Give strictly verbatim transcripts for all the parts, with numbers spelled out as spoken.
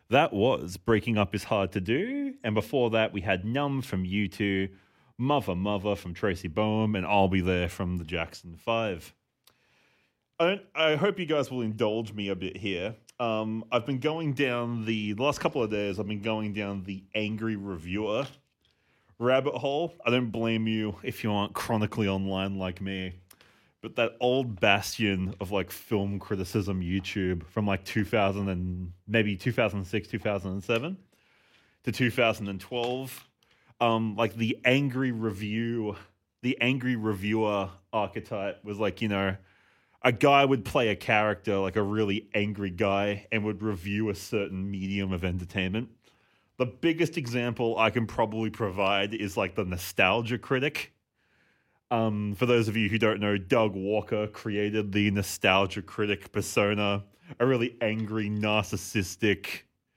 That was Breaking Up Is Hard to Do. And before that, we had Numb from U two, Mother Mother from Tracy Boehm, and I'll Be There from the Jackson five. I, don't, I hope you guys will indulge me a bit here. Um, I've been going down the, the last couple of days, I've been going down the angry reviewer rabbit hole. I don't blame you if you aren't chronically online like me. But that old bastion of like film criticism YouTube from like two thousand and maybe two thousand six, two thousand seven to two thousand twelve, um, like the angry review, the angry reviewer archetype was like, you know, a guy would play a character like a really angry guy and would review a certain medium of entertainment. The biggest example I can probably provide is like the nostalgia critic. Um, for those of you who don't know, Doug Walker created the nostalgia critic persona, a really angry, narcissistic,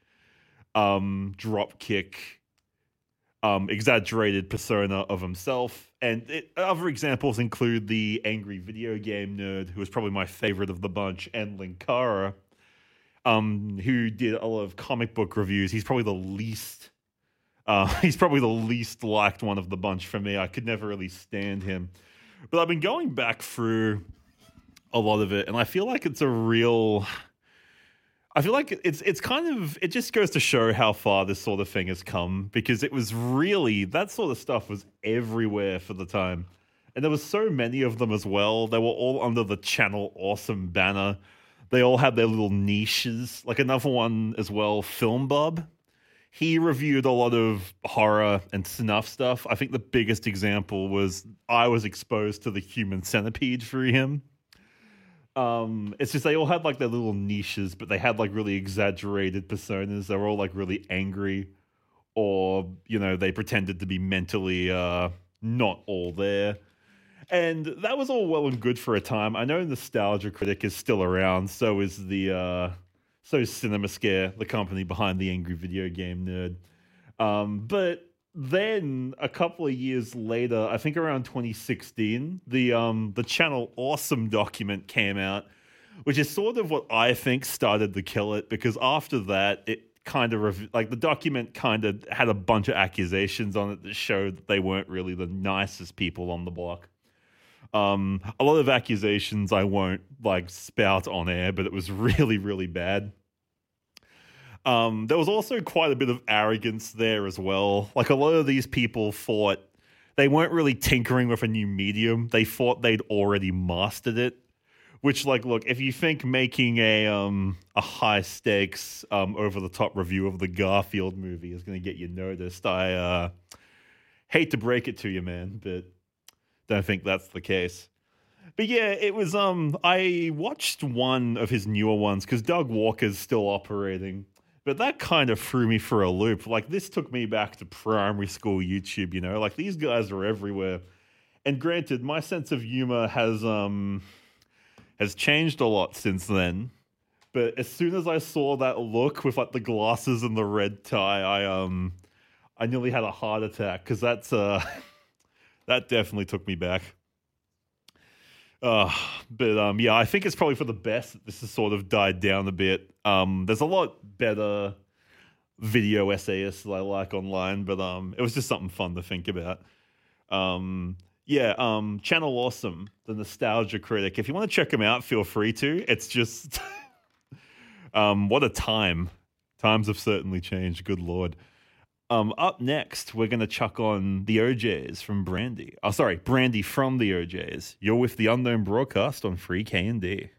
um, dropkick, um, exaggerated persona of himself. And it, other examples include the angry video game nerd, who was probably my favorite of the bunch, and Linkara, um, who did a lot of comic book reviews. He's probably the least... Uh, he's probably the least liked one of the bunch for me. I could never really stand him. But I've been going back through a lot of it, and I feel like it's a real... I feel like it's it's kind of... It just goes to show how far this sort of thing has come, because it was really... That sort of stuff was everywhere for the time. And there was so many of them as well. They were all under the Channel Awesome banner. They all had their little niches. Like another one as well, Film Bob. He reviewed a lot of horror and snuff stuff. I think the biggest example was I was exposed to the Human Centipede through him. Um, it's just they all had like their little niches, but they had like really exaggerated personas. They were all like really angry, or, you know, they pretended to be mentally uh, not all there. And that was all well and good for a time. I know Nostalgia Critic is still around. So is the... Uh, So Cinema Scare, the company behind the Angry Video Game Nerd. Um, but then a couple of years later, I think around twenty sixteen, the um, the Channel Awesome document came out, which is sort of what I think started to kill it, because after that, it kind of, rev- like the document kind of had a bunch of accusations on it that showed that they weren't really the nicest people on the block. Um, a lot of accusations I won't like spout on air, but it was really, really bad. Um, there was also quite a bit of arrogance there as well. Like a lot of these people thought they weren't really tinkering with a new medium. They thought they'd already mastered it. Which, like, look, if you think making a um a high stakes um over the top review of the Garfield movie is going to get you noticed, I uh, hate to break it to you, man, but don't think that's the case. But yeah, it was, um, I watched one of his newer ones because Doug Walker's still operating, but that kind of threw me for a loop. Like, this took me back to primary school YouTube, you know, like these guys are everywhere. And granted, my sense of humor has, um, has changed a lot since then. But as soon as I saw that look with like the glasses and the red tie, I, um, I nearly had a heart attack because that's, uh, that definitely took me back. Uh, but um, yeah, I think it's probably for the best that this has sort of died down a bit. Um, there's a lot better video essayists that I like online, but um, it was just something fun to think about. Um, yeah, um, Channel Awesome, the Nostalgia Critic. If you want to check him out, feel free to. It's just, um, what a time. Times have certainly changed, good Lord. Um, up next, we're going to chuck on the O Js from Brandy. Oh, sorry, Brandy from the O Js. You're with the Unknown Broadcast on Free K and D.